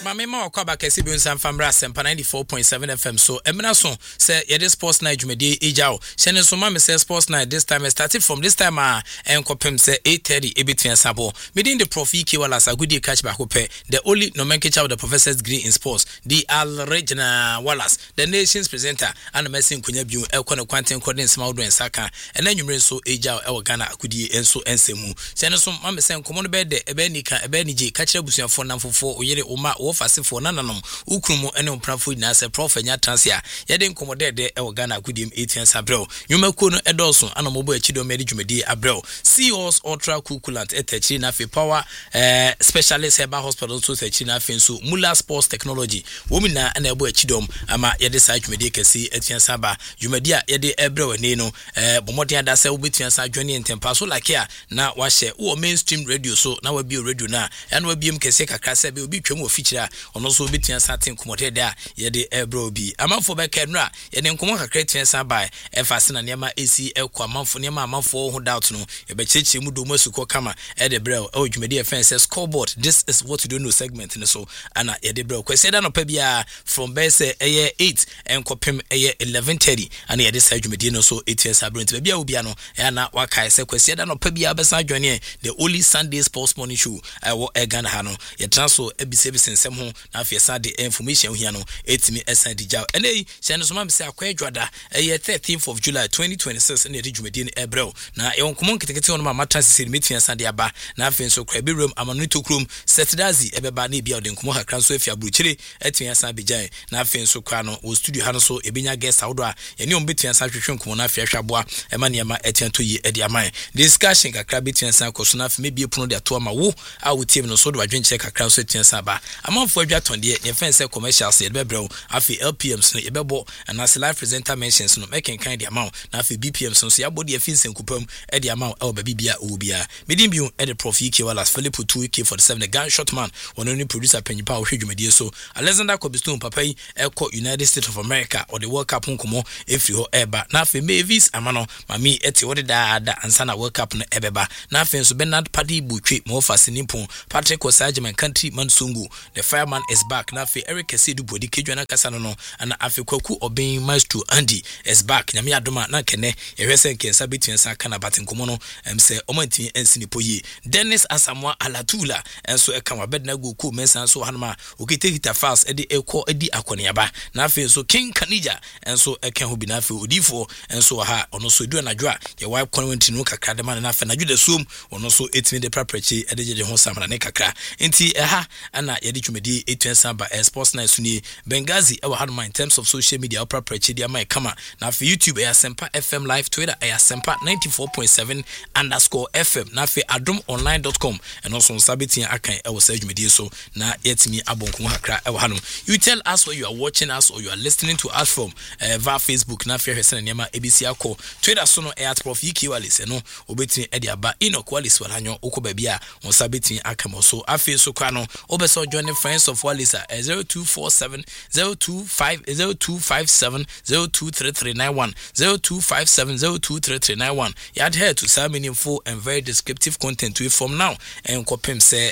Mama Kwaba Kesi bi nsam famra sempa 94.7 FM so emina so say ye sports night jumedi ejao shene so mama say sports night this time started from this time enkopem say 8:30 ebetuen sabo meeting the Prof EK Wallace agudi catch back up the only nomenclature of the professor's degree in sports the Regina Wallace the nation's presenter and Messi Nkunya biu ekone kwanten kodin smawdo ensaka ena nwumre so ejao e Ghana akudi enso ensemu shene so mama say nkomo no be de ebe nika ebe ni je catch abusuafo namfofo oyere oma fasifo nananom ukrumu ene omprafo nyina se prof anya transia yede nkomodede e Ghana akudiem 18 April nyumaku no edoso anomobo achido medi dwumedi April CEOs ultra coolant etachi na fe power specialist herbal hospital so etachi na fe so Mula Sports Technology womina na ebo achidom ama yede sa dwumedi kesi etian saba dwumedi a yede April ni no bomodin ada se obetian sa dwani entempa so like ya na wa share wo mainstream radio so na wa bi radio na ena wa biem kese kakra se be obi twam feature ono so betia satin komote da ye de ebro bi amanfo be kenra ye de nkomo kakra tia san bai e fase na niam esi ekwa amanfo niam amanfo ho doubt no e be cheche mu do masuko kama e de brel e odwumede e fence scoreboard this is what you don't know segment ne so ana ye de brel kwese da no pa bia from bese eye 8 enkopem eye 11:30 ana ye de sa odwumede no so ets abrant ba bia obi ano ya na wakai se kwese da no pa bia be san dwane the only Sunday sports morning show wo Ghana ha no ye transfer ebisebise nsem ho na afia sa de information hia no etimi esan di jaw ene se no so ma se akwadwada eye 13th of July 2026 na de dwumedi ne ebrel na e wonkomo nketekete ono ma matrasisi metia san de aba na afia so krabi room amanuto krom setdazi ebeba na bia de nkomo hakra so afia buruchire etimi san bejan na afia so kwa no wo studio ha no so ebenya guest awdo a ye ne ombetia san hwehwe nkomo na afia hwaboa ema ne ma etianto yi edi aman discussion kakra betia san koso na afia mebie puno de ato ama wo a wo team no so do adwenche kakra so etian san ba amanfo adwaton de ye fence commercials ye bebrel afi LPMs no ye bebo and as live presenter mentions no making kind the amount na afi BPMs no so ya body ye finse nkupam e de amount e babibia obia medim bi e de Prof EK Wallace Philip 2AK47 the gunshot man one only producer penyipa wo hwedwumedie so Alexander Kobistone papa yi ekọ United States of America or the World Cup nkomo efri ho eba na afi Mavis amano mami eti wode da ansa na World Cup no ebeba na afi so Bernard Padi Butwe mo fasinipon Patrick Osajeman country man sungu the fireman is back na fe Eric Kesedu bodi kedwana kasa no ana afi kwaku obin maestro Andy is back nyame adoma na kene ehwese nkensa betuen sa kana batenkomo no se omantini ensinipo yi Dennis Asamoah Alatula enso ekama bedna goku mensa so hanma okite hita fast edi ekọ edi akoniaba na afi so King Kanija enso eken ho bi na afi odifo enso ha ono so edu anadwa ye wipe konwenti no kakra de man na afi anadwo de som ono so etimi de praprechi edeje ho samra ne kakra enti ha ana yedi dwumedi etuen samba sports night suni Benghazi ewa hadma in terms of social media opera preach dia mai kama na for YouTube Sempa FM live Twitter Sempa 94.7 _FM na for adomonline.com and also sabitin akan ewa sa dwumedi so na yetimi abonko hakra ewa hanum. You tell us where you are watching us or you are listening to us from via Facebook na for hwese na niam ABC akọ Twitter so no at Prof EK Wallace no obetini e dia ba Enoch Wallace walanyo okoba bia on sabitin akam so afi so kwa no obeso join friends of Wallace 0247 025 0257 023391 0257 023391 you adhere to some meaningful and very descriptive content we from now and kopem say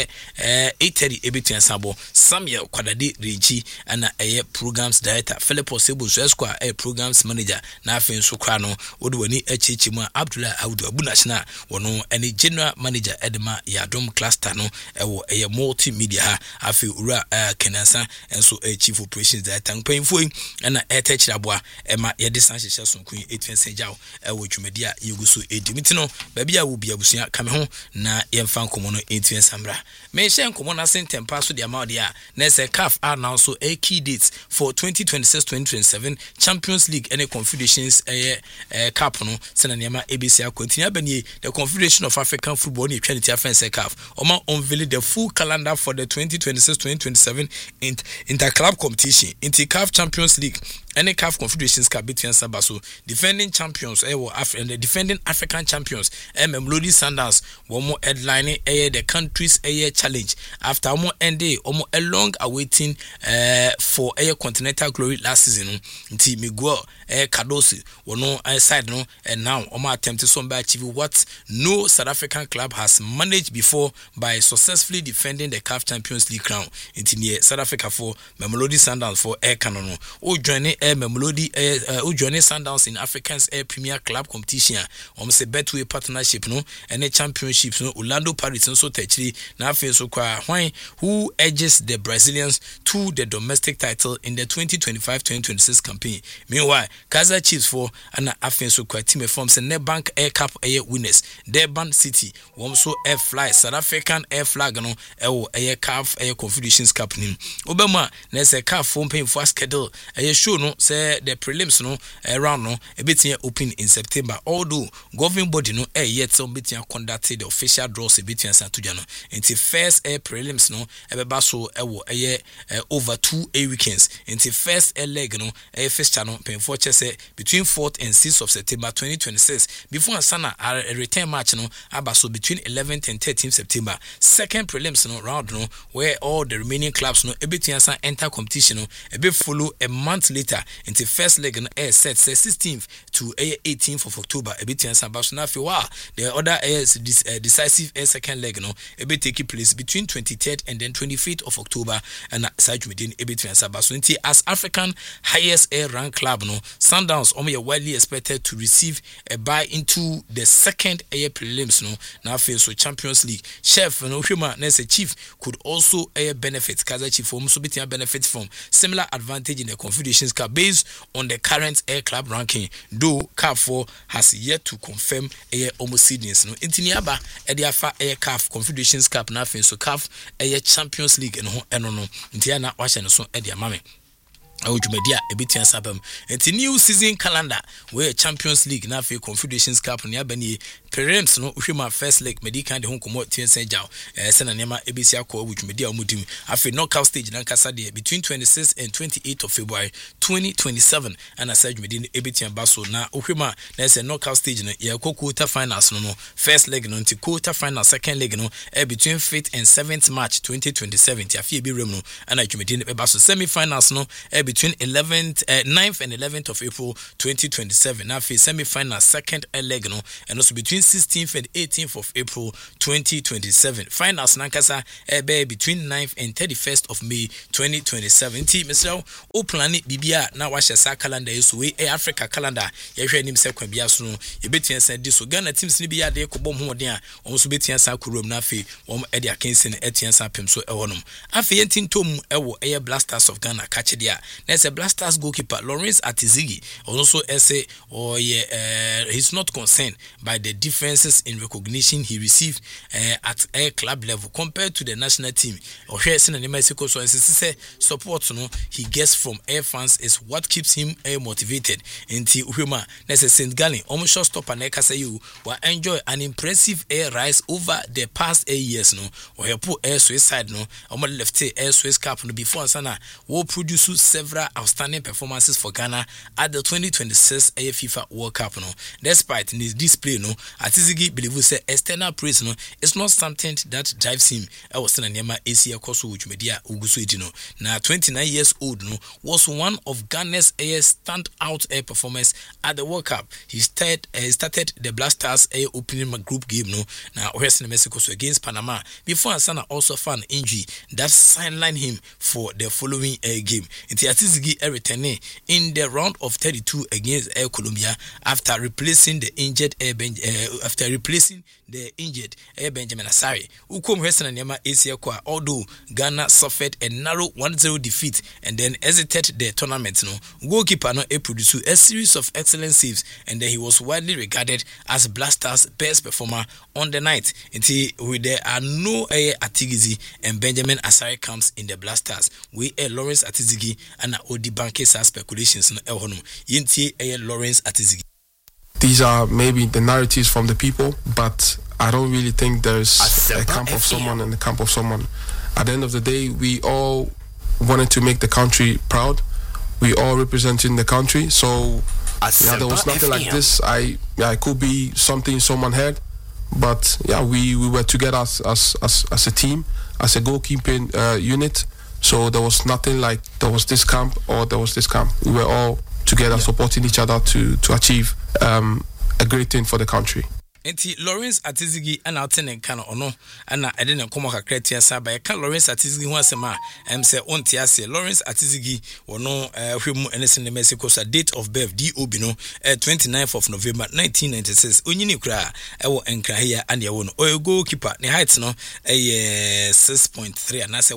8:30 ebetuan sabo Samuel Kwadade Reji and programs director Philip Osebu Square programs manager na afen so kwa no odwani achichimu Abdullah Audu Abunashna wono any general manager Edema Yadom cluster no ewo multimedia ha afi ura kenansa enso chief operations director painful na etechirabua ema ye disanhyehyɛ sonkun etwense jaw ewo dwumedia yeguso edimiti no baabi a wo bia busua kame ho na yemfa nkomo no etwense amra me hye nkomo na sentempa so de amaude a na se CAF announce a key dates for 2026-2027 Champions League and Confederations cup no sena niam ABC continue abanye the Confederation of African Football ni twenty offense CAF oma unveil the full calendar for the 2026-2027 inter-club competition into CAF Champions League and the CAF Confederations Cup between Sabaso defending champions and the defending African champions Mamelodi Sundowns one more headlining the country's challenge after more end day a long awaiting for continental glory last season until Miguel Cardoso no side no and now attempting some by achieve what no South African club has managed before by successfully defending the CAF Champions League crown into near South Africa for Mamelodi Sundowns for Air Canon. O journey Air Mamelodi o journey Sundowns in Africans Air Premier Club competition. Say Betway partnership no and a championships no Orlando Pirates and so techly now feels so who edges the Brazilians to the domestic title in the 2025-2026 campaign. Meanwhile, Kaizer Chiefs for an offensive team forms a Nedbank Air Cup Air winners. Durban City, Womso Air Fly, South African Air Flag, no Air CAF Air Confederations Cup. Obama, there's a CAF form paying for schedule. A show no say the prelims no around no a bit here open in September. Although governing body no yet some bit conducted the official draws a bit in Santujano. Until first air prelims no basso over 2 weekends. Until first air leg no a first channel paying for chess between 4th and 6th of September 2026. Before Sana a return match no abaso between 11th and 13th September. Second prelims no round no where all the remaining clubs no everything enter competition no a bit follow a month later until first leg no air set 16th to 18th of October a bit abaso na the other decisive second leg no a bit take place between 23rd and then 25th of October and Sajid Medin a bit abaso as African highest air rank club no Sundowns widely expected to receive a buy into the second air prelims no now face so Champions League chef no human as a chief could also benefit Kaizer Chiefs from so benefit from similar advantage in the Confederations Cup based on the current air club ranking, though CAF 4 has yet to confirm air almost seedings no intiniaba ediafa air CAF Confederations Cup na face so CAF air Champions League no intiana washa no so edia mame Media a bit sabam and new season calendar where Champions League na fe Confederations Cup near Beni Parents no Ushima first leg medical the home commot Tien Jao Sena Nema ABC Ko which media mudim afe knockout stage Nankasa de between 26th and 28th of February 2027 and I said Medin Ebitian Basso na Ushima there's a knockout stage no ya quarter finals no first leg no to quarter final second leg no between 5th and 7th March 2027 Tiafi be rem no and I Medin Basso semi-finals no between 9th and 11th of April 2027. Now for semi-final second leg no and also between 16th and 18th of April 2027. Finals nankasa between 9th and 31st of May 2027. Team Mr. O planet Bibia na washa sa calendar is way Africa calendar. Ye hwe nim se kwabia so no ye betian san di so Ghana teams ni bia de kobom hoden a on so betian san kurom na fe on e de akensin etian san pem so e wonom. Afi yentin tom e wo Blasters of Ghana catch dia. There's a Blasters goalkeeper Lawrence Atizigi also say he's not concerned by the differences in recognition he received at air club level compared to the national team. Or here so say support no he gets from air fans is what keeps him motivated. Inti Uhima there's a St. Gallen almost stop and you will enjoy an impressive air rise over the past 8 years no or you put air Swiss side no left air Swiss Cup no before sana will produce several outstanding performances for Ghana at the 2026 FIFA World Cup no. Despite his display no, Atizigi believes say external praise no is not something that drives him. I was saying Nema Asia Koso which media Ugusu no. Now 29 years old no was one of Ghana's standout air performance at the World Cup. He started the Blasters opening group game no. Now Western Mexico against Panama before Asana also found injury that sidelined him for the following game. Atizigi returning in the round of 32 against Air Colombia after replacing the injured Air Benjamin Asare. Ukom Western and Nema Asia Kwa, although Ghana suffered a narrow 1-0 defeat and then exited the tournament. No goalkeeper no produced a series of excellent saves and then he was widely regarded as Blasters' best performer on the night. Until there are no Atizigi and Benjamin Asare comes in the Blasters. We Lawrence Atizigi and Odi Bankesa speculations no ehonum. Yintie Lawrence Atizigi. These are maybe the narratives from the people, but I don't really think there's a camp of someone and a camp of someone. At the end of the day, we all wanted to make the country proud. We all representing the country. So there was nothing like this. I could be something someone heard, but we were together as a team, as a goalkeeping unit. So there was nothing like there was this camp or there was this camp. We were all together supporting each other to achieve a great thing for the country. Enti Lawrence Atizigi ana otene kana ono ana ede ne komo kakra tia saba e ka Lawrence Atizigi ho asema se onti ase Lawrence Atizigi wono hwemu enese ne Mexico sa date of birth DOB no 29th of November 1996 onyini kura ewo enkra hia ane ewo no o goalkeeper ne height no 6.3 ana se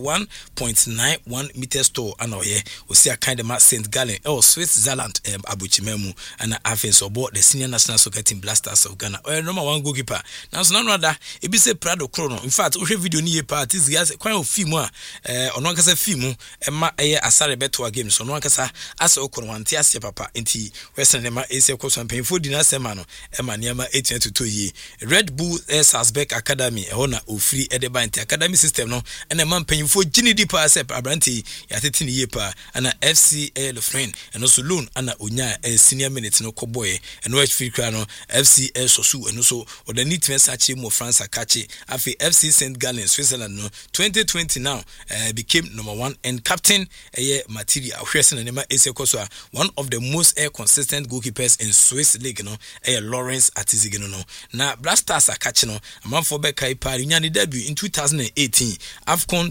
1.91 meters tall ana oye osi akande ma St. Gallen Switzerland abuchimemu ana afense obo the senior national soccer team Blasters of Ghana number 1 goalkeeper now so no other e be say Prado Chrono in fact we video ni parties gas kwan of film a ono kasa film ma asare beto game so no kasa asa okoro wante ase papa enti western nema ese ko so mpemfo di na sema no ma niama 1822 yi Red Bull Salzburg Academy na ofri Edebant Academy system no na ma mpemfo gini di pa ase abranti ya tetini ye pa ana FC Lefren eno so loan ana onya senior minute no koboy eno free kra no FC Sosu eno so the need to search mo France akachi afi FC St. Gallen Switzerland no 2020 now became number 1 and captain material ahwese na nema esekoso one of the most consistent goalkeepers in Swiss league no Lawrence Atizigi no na Blasters akachi no amanfo be kai pari nya ne debut in 2018 AFCON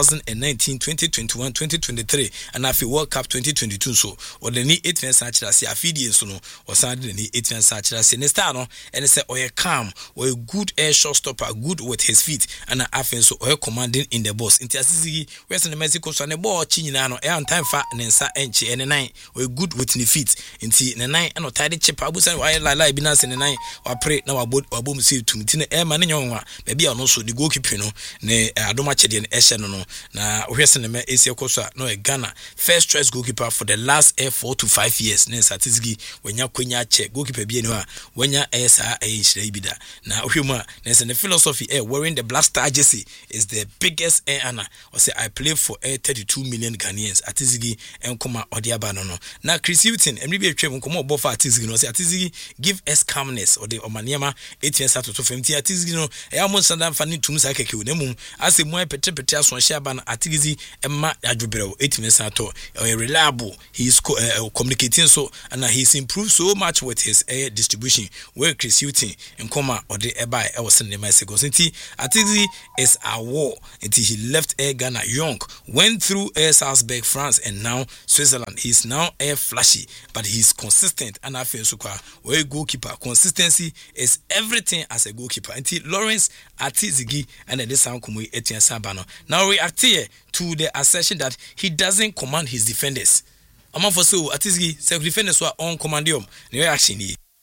2019 2021 2023 and afi World Cup 2022 so the need 8 fence achirase afidi so no osan de ni 8 fence achirase ne star no and say oye calm or a good shot stopper good with his feet and offense or commanding in the box into Atizigi west in Mexico so ne ball chinyina no e time fa ne nsa enche ene nine or good with the feet into ne nine and tidy chip abusan why la bi na se ne nine wa pray na wa bom save tumti ne e ma ne nyon wa be bia no so the goalkeeper no ne adoma chede ne ehye no na west in me Mexico so no e Ghana first choice goalkeeper for the last 4 to 5 years ne Atizigi wenya kwenya che goalkeeper bi ne wa wenya esa bida na ohwema na the philosophy wearing the Blaster jersey is the biggest honor or say I play for 32 million Ghanaians Atizigi enkoma odiaba no na Chris Hilton emri atwem nkomo obo for Atizigi no say Atizigi give us calmness or the omaniema 8 years to 50 Atizigi no amon sanda fani tum sa keke onemu ase mo pete aso hia ba na Atizigi emma adwobrel 8 years to reliable he is communicating so and he's improved so much with his distribution where Chris Hilton nkoma ode eba was in the Mexico City Atizigi is a war until he left Ghana young went through Salzburg France and now Switzerland. He's now flashy but he's consistent and I feel so where goalkeeper consistency is everything as a goalkeeper until Lawrence Atizigi and this sound come Etienne Sabano now react here to the assertion that he doesn't command his defenders among for so Atizigi self defenders were on commandium reaction.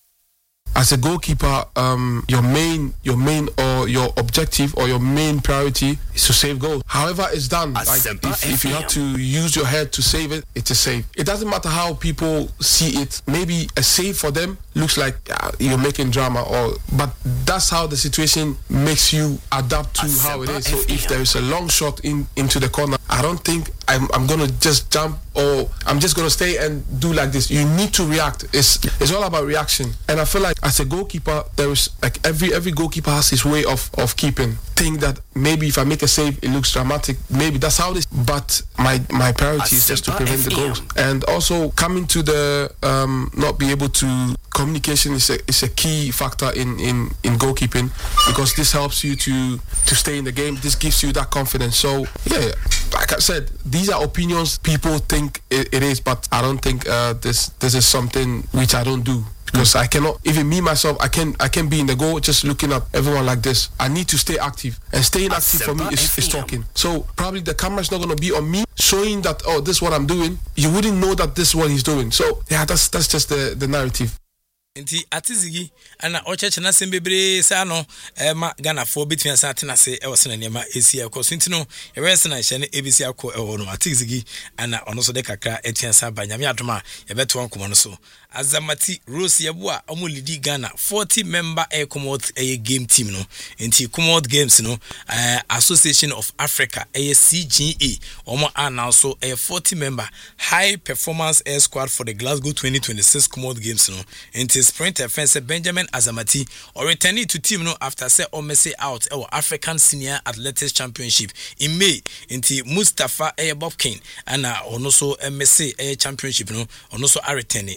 As a goalkeeper, your main or your objective or your main priority is to save goals. However it's done, like if you have to use your head to save it, it's a save. It doesn't matter how people see it. Maybe a save for them looks like you're making drama, but that's how the situation makes you adapt to how it is. So if there is a long shot into the corner, I don't think I'm gonna just jump or I'm just gonna stay and do like this. You need to react. It's all about reaction. And I feel like as a goalkeeper, there is like every goalkeeper has his way of keeping. Think that maybe if I make a save, it looks dramatic. Maybe that's how it is. But my priority is just to prevent the goals. And also coming to the not be able to communication is a key factor in goalkeeping because this helps you to stay in the game. This gives you that confidence. So yeah, like I said, these are opinions people think it is, but I don't think this is something which I don't do. Because I cannot, even me myself, I can be in the goal just looking at everyone like this. I need to stay active, and staying active for me is talking. So probably the camera's not going to be on me showing that, oh, this is what I'm doing. You wouldn't know that this is what he's doing. So yeah, that's just the narrative. Nti Atizigi ana ocheche na sembebre sa no ma Ghana for between sa tena se e wose na nema esi akoso nti no e wese na hye na ebisi akọ e wo no Atizigi ana ono so de kakra etien sa ba nyame adoma e beto ankomo no so Azamati Rose Yabua omo lidi Ghana 40 member Commonwealth game team no nti Commonwealth Games no Association of Africa CGA omo announce so 40 member high performance air squad for the Glasgow 2026 Commonwealth Games no nti sprinter fence Benjamin Azamati or returning to team no after say Omese out African Senior Athletics Championship in May nti Mustafa Bob King and ono so MSC Championship no ono so returning nti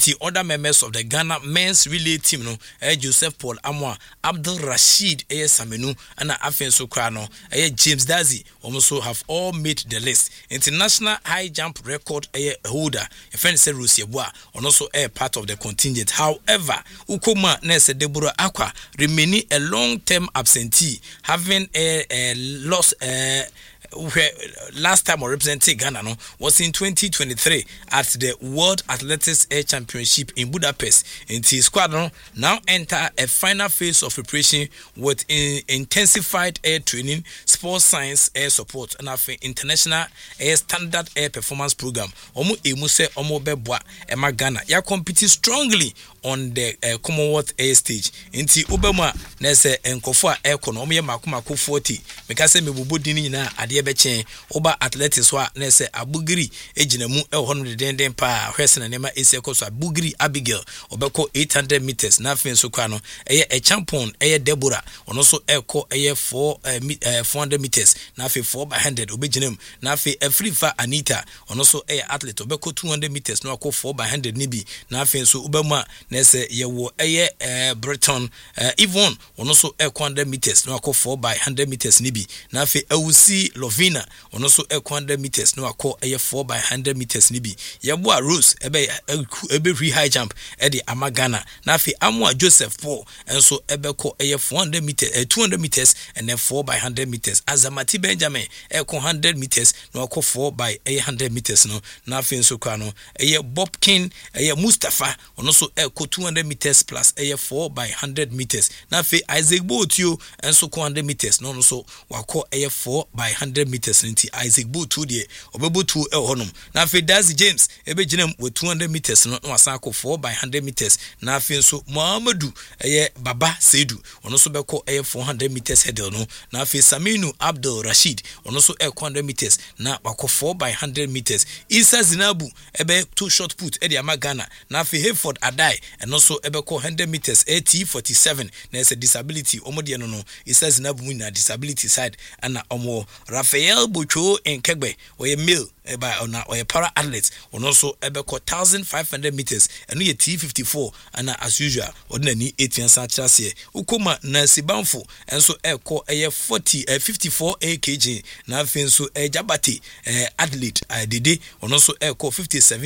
Inti other members of the Ghana men's relay team no Joseph Paul Amwa, Abdul Rashid Samenu, and Afenso Krano, James Dazi also have all made the list. International high jump record holder, a friend said Rusiabwa, and also a part of the contingent. However, Ukoma Nese Deborah Aqua remaining a long-term absentee, having lost last time I represented Ghana was in 2023 at the World Athletics Air Championship in Budapest. And the squadron now enter a final phase of preparation with intensified air training, sports science air support, and international air standard air performance program. Omo emuse omo beboa ema Ghana ya compete strongly on the Commonwealth air stage. Inti Obama nese enkofo a ekono omo ye makomako 40 mekase mebubo dini na ade bechen oba athletics wa nese abugiri ejinamu ehonu de denden pa hwese na nema esekoso abugiri Abigail obeko 800 meters na afen so kwa no a champion Deborah ono so eko 400 meters na afen 4x100 obejinam na afen Afrifa Anita ono so athlete obeko 200 meters na akọ 4x100 nibi na afen so obama nese yewo Breton Yvonne ono so 100 meters na akọ 4x100 meters nibi na afen Awusi Lovina ono so 100 meters na akọ 4x100 meters nibi yeboa Rose ebe free high jump de Amagana na afen Amwa Joseph Paul enso ebeko 400 meters 200 meters and then 4x100 meters Azamati Benjamin 100 meters na akọ 4x100 meters no na afen so kwa no Bob King Mustafa ono so 200 meters plus 4x100 meters na afen Isaac Botio enso 100 meters no so wakọ 4x100 meters nti Isaac Botu de obebutu honum na afen Dazi James ebejinam with 200 meters no wasako 4x100 meters na afen so Muhammadu Baba Seidu ono so beko 400 meters hurdle no na afen Saminu Abdul Rashid ono so 100 meters na wako 4x100 meters Isa Zinabu ebe 2 shot put edi Amagana na afen Hayford Adai eno so ebeko 100 meters AT47 na ese disability omode no Isa Zinabu mu na disability side ana omo Rafael Bocho Nkegbe oye male eba ona oye para athlete ono so ebeko 1500 meters eno ye T54 ana as usual ordinary 18 sa chase ukoma na Sibanfo enso eko 54 kg na afen so Jabati athlete dede ono so eko 57